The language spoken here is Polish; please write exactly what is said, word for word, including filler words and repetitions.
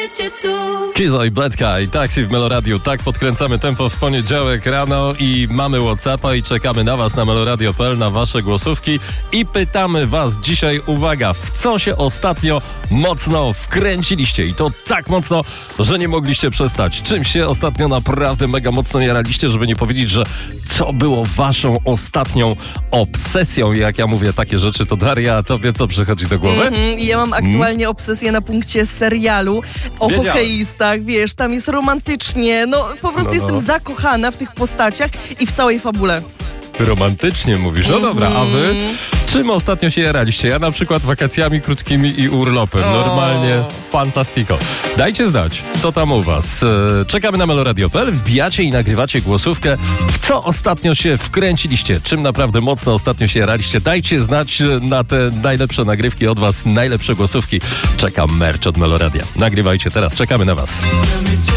życie tu. Kizo i Bledka i Taxi w Meloradiu. Tak podkręcamy tempo w poniedziałek rano i mamy WhatsAppa i czekamy na was na meloradio kropka p l, na wasze głosówki i pytamy was dzisiaj, uwaga, w co się ostatnio mocno wkręciliście i to tak mocno, że nie mogliście przestać. Czym się ostatnio naprawdę mega mocno jaraliście, żeby nie powiedzieć, że co było waszą ostatnią obsesją. I jak ja mówię takie rzeczy, to Daria, a tobie co przychodzi do głowy? Mm-hmm. Ja mam aktualnie mm. obsesję na punkcie serialu o Wiedziałem. hokeistach, wiesz, tam jest romantycznie, no po prostu no, no. jestem zakochana w tych postaciach i w całej fabule. Romantycznie mówisz. No dobra, a wy czym ostatnio się jaraliście? Ja na przykład wakacjami krótkimi i urlopem. Normalnie fantastico. Dajcie znać, co tam u was. Czekamy na meloradio kropka p l, wbijacie i nagrywacie głosówkę. W co ostatnio się wkręciliście? Czym naprawdę mocno ostatnio się jaraliście? Dajcie znać na te najlepsze nagrywki od was, najlepsze głosówki. Czekam merch od Meloradia. Nagrywajcie teraz, czekamy na was.